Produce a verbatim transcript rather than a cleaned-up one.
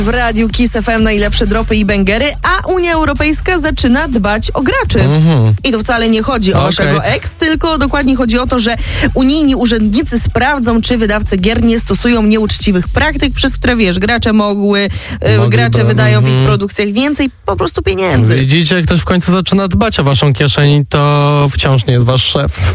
W Radiu Kiss F M najlepsze dropy i bęgery, a Unia Europejska zaczyna dbać o graczy. Mm-hmm. I tu wcale nie chodzi o okay. waszego ex, tylko dokładnie chodzi o to, że unijni urzędnicy sprawdzą, czy wydawcy gier nie stosują nieuczciwych praktyk, przez które, wiesz, gracze mogły, Mogliby, gracze wydają mm-hmm. w ich produkcjach więcej po prostu pieniędzy. Widzicie, ktoś w końcu zaczyna dbać o waszą kieszeń, to wciąż nie jest wasz szef.